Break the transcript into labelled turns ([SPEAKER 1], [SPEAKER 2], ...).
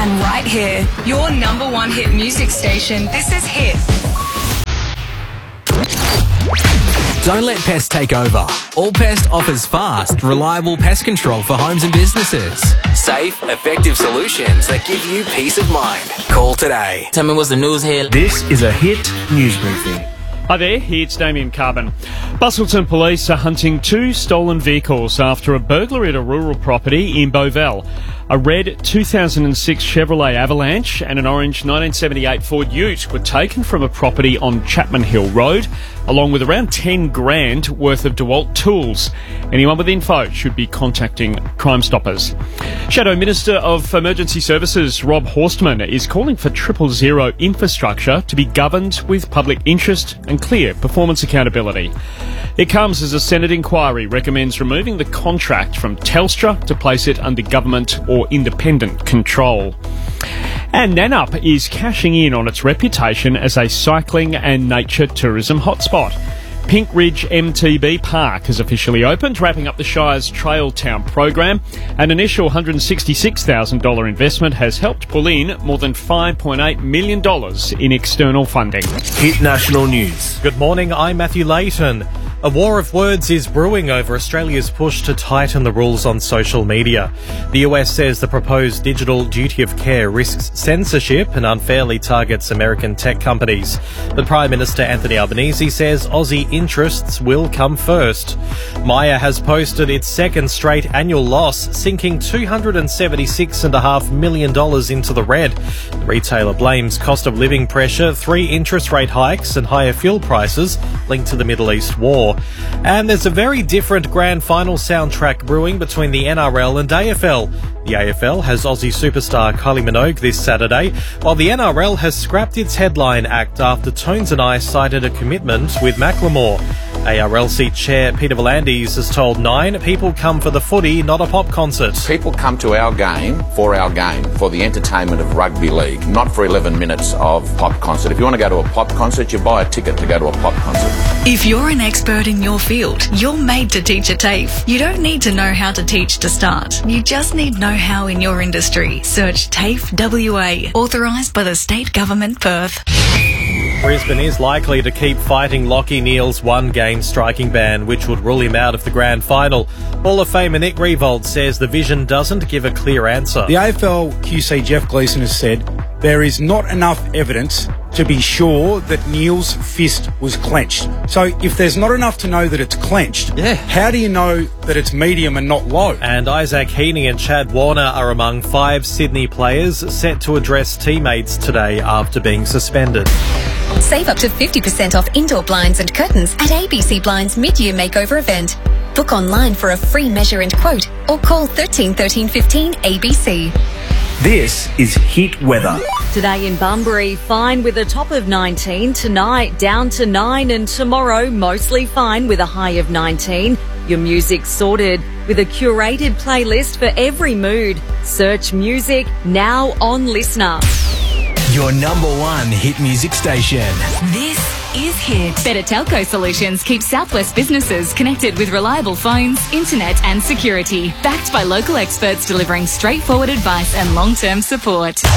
[SPEAKER 1] And right here, your number one hit music station. This is Hit.
[SPEAKER 2] Don't let pests take over. All Pest offers fast, reliable pest control for homes and businesses. Safe, effective solutions that give you peace of mind. Call today.
[SPEAKER 3] Tell me what's the news here.
[SPEAKER 4] This is a Hit news briefing.
[SPEAKER 5] Hi there, it's Damien Carbon. Bustleton police are hunting 2 stolen vehicles after a burglary at a rural property in Beauvale. A red 2006 Chevrolet Avalanche and an orange 1978 Ford Ute were taken from a property on Chapman Hill Road, along with around 10 grand worth of DeWalt tools. Anyone with info should be contacting Crime Stoppers. Shadow Minister of Emergency Services Rob Horstman is calling for 000 infrastructure to be governed with public interest and clear performance accountability. It comes as a Senate inquiry recommends removing the contract from Telstra to place it under government or independent control. And Nannup is cashing in on its reputation as a cycling and nature tourism hotspot. Pink Ridge MTB Park has officially opened, wrapping up the Shire's Trail Town program. An initial $166,000 investment has helped pull in more than $5.8 million in external funding.
[SPEAKER 4] Hit National News.
[SPEAKER 6] Good morning, I'm Matthew Layton. A war of words is brewing over Australia's push to tighten the rules on social media. The US says the proposed digital duty of care risks censorship and unfairly targets American tech companies. But Prime Minister Anthony Albanese says Aussie interests will come first. Myer has posted its second straight annual loss, sinking $276.5 million into the red. The retailer blames cost of living pressure, 3 interest rate hikes and higher fuel prices linked to the Middle East war. And there's a very different grand final soundtrack brewing between the NRL and AFL. The AFL has Aussie superstar Kylie Minogue this Saturday, while the NRL has scrapped its headline act after Tones and I cited a commitment with Macklemore. ARLC Chair Peter V'landys has told Nine people come for the footy, not a pop concert.
[SPEAKER 7] People come to our game, for the entertainment of rugby league, not for 11 minutes of pop concert. If you want to go to a pop concert, you buy a ticket to go to a pop concert.
[SPEAKER 1] If you're an expert in your field, you're made to teach at TAFE. You don't need to know how to teach to start. You just need know-how in your industry. Search TAFE WA, authorised by the State Government Perth.
[SPEAKER 6] Brisbane is likely to keep fighting Lachie Neale's one-game striking ban, which would rule him out of the grand final. Hall of Famer Nick Riewoldt says the vision doesn't give a clear answer.
[SPEAKER 8] The AFL QC Jeff Gleeson has said there is not enough evidence to be sure that Neale's fist was clenched. So if there's not enough to know that it's clenched, how do you know that it's medium and not low?
[SPEAKER 6] And Isaac Heaney and Chad Warner are among 5 Sydney players set to address teammates today after being suspended.
[SPEAKER 9] Save up to 50% off indoor blinds and curtains at ABC Blinds mid-year makeover event. Book online for a free measure and quote or call 13 13 15 ABC.
[SPEAKER 4] This is Hit Weather.
[SPEAKER 10] Today in Bunbury, fine with a top of 19. Tonight, down to 9. And tomorrow, mostly fine with a high of 19. Your music sorted with a curated playlist for every mood. Search music now on Listener.
[SPEAKER 2] Your number one hit music station.
[SPEAKER 1] This is Hit.
[SPEAKER 11] Better Telco Solutions keeps Southwest businesses connected with reliable phones, internet and security. Backed by local experts delivering straightforward advice and long-term support.